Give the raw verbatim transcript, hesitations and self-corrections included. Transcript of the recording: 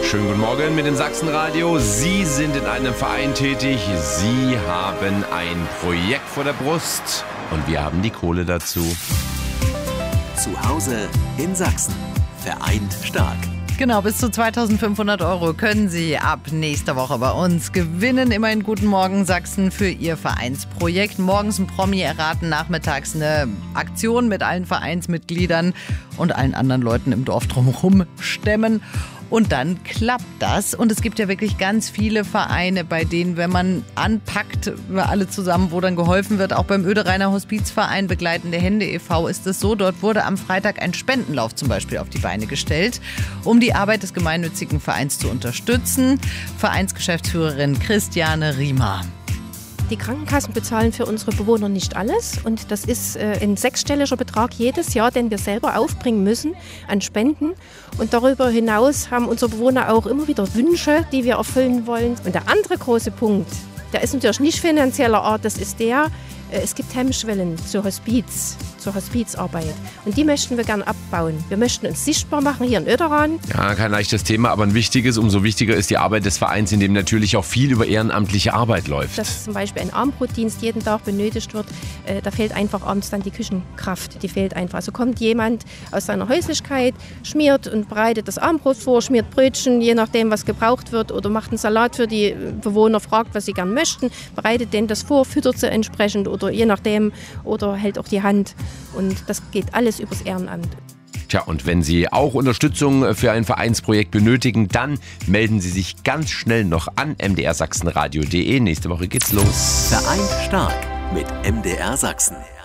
Schönen guten Morgen mit dem Sachsenradio. Sie sind in einem Verein tätig. Sie haben ein Projekt vor der Brust und wir haben die Kohle dazu. Zu Hause in Sachsen. Vereint stark. Genau, bis zu zweitausendfünfhundert Euro können Sie ab nächster Woche bei uns gewinnen. Immerhin Guten Morgen Sachsen für Ihr Vereinsprojekt. Morgens ein Promi erraten, nachmittags eine Aktion mit allen Vereinsmitgliedern und allen anderen Leuten im Dorf drumherum stemmen. Und dann klappt das. Und es gibt ja wirklich ganz viele Vereine, bei denen, wenn man anpackt, wir alle zusammen, wo dann geholfen wird. Auch beim Ödereiner Hospizverein Begleitende Hände e V ist es so. Dort wurde am Freitag ein Spendenlauf zum Beispiel auf die Beine gestellt, um die Arbeit des gemeinnützigen Vereins zu unterstützen. Vereinsgeschäftsführerin Christiane Riemer. Die Krankenkassen bezahlen für unsere Bewohner nicht alles und das ist äh, ein sechsstelliger Betrag jedes Jahr, den wir selber aufbringen müssen an Spenden. Und darüber hinaus haben unsere Bewohner auch immer wieder Wünsche, die wir erfüllen wollen. Und der andere große Punkt, der ist natürlich nicht finanzieller Art, das ist der, äh, es gibt Hemmschwellen zur Hospiz, zur Hospizarbeit. Und die möchten wir gerne abbauen. Wir möchten uns sichtbar machen hier in Oederan. Ja, kein leichtes Thema, aber ein wichtiges. Umso wichtiger ist die Arbeit des Vereins, in dem natürlich auch viel über ehrenamtliche Arbeit läuft. Dass zum Beispiel ein Armbrotdienst jeden Tag benötigt wird, äh, da fehlt einfach abends dann die Küchenkraft. Die fehlt einfach. Also kommt jemand aus seiner Häuslichkeit, schmiert und bereitet das Armbrot vor, schmiert Brötchen, je nachdem, was gebraucht wird, oder macht einen Salat für die Bewohner, fragt, was sie gern möchten, bereitet denen das vor, füttert sie entsprechend oder je nachdem, oder hält auch die Hand. Und das geht alles übers Ehrenamt. Tja, und wenn Sie auch Unterstützung für ein Vereinsprojekt benötigen, dann melden Sie sich ganz schnell noch an m d r sachsenradio punkt d e. Nächste Woche geht's los. Vereint stark mit M D R Sachsen.